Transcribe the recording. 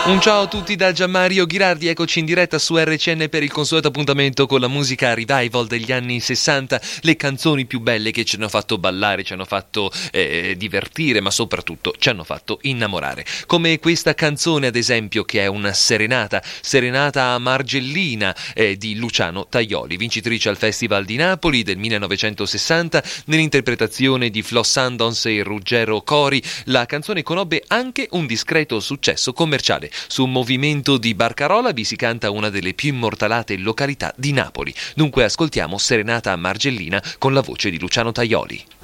Un ciao a tutti da Gianmario Ghirardi, eccoci in diretta su RCN per il consueto appuntamento con la musica revival degli anni 60, le canzoni più belle che ci hanno fatto ballare, ci hanno fatto divertire, ma soprattutto ci hanno fatto innamorare. Come questa canzone ad esempio che è una serenata a Margellina di Luciano Tajoli, vincitrice al Festival di Napoli del 1960 nell'interpretazione di Flo Sandons e Ruggero Cori. La canzone conobbe anche un discreto successo commerciale. Su un movimento di Barcarola vi si canta una delle più immortalate località di Napoli. Dunque ascoltiamo Serenata a Margellina con la voce di Luciano Tajoli.